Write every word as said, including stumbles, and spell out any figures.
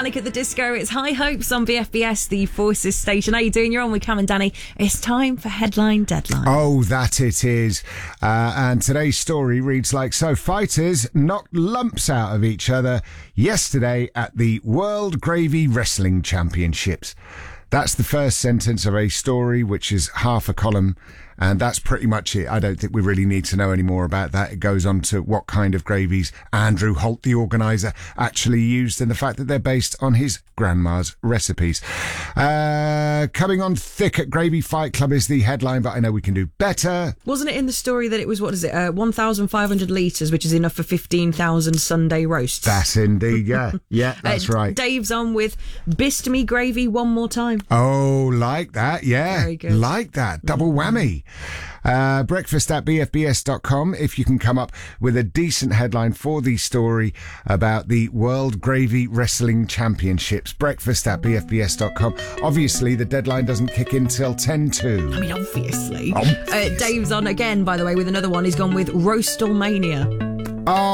Panic at the Disco. It's High Hopes on B F B S, the Forces station. How you doing? You're on with Cam and Danny. It's time for Headline Deadline. Oh, that it is. Uh, and today's story reads like so. Fighters knocked lumps out of each other yesterday at the World Gravy Wrestling Championships. That's the first sentence of a story, which is half a column. And that's pretty much it. I don't think we really need to know any more about that. It goes on to what kind of gravies Andrew Holt, the organiser, actually used, and the fact that they're based on his grandma's recipes. Uh, coming on thick at Gravy Fight Club is the headline, but I know we can do better. Wasn't it in the story that it was, what is it, uh, one thousand five hundred litres, which is enough for fifteen thousand Sunday roasts? That's indeed, yeah. Yeah, that's uh, right. Dave's on with Bist Me Gravy one more time. Oh, like that, yeah. Very good. Like that. Double whammy. Uh, breakfast at b f b s dot com if you can come up with a decent headline for the story about the World Gravy Wrestling Championships. Breakfast at b f b s dot com. Obviously, the deadline doesn't kick in till ten to. I mean, obviously. Obviously. Uh, Dave's on again, by the way, with another one. He's gone with Roastalmania. Oh,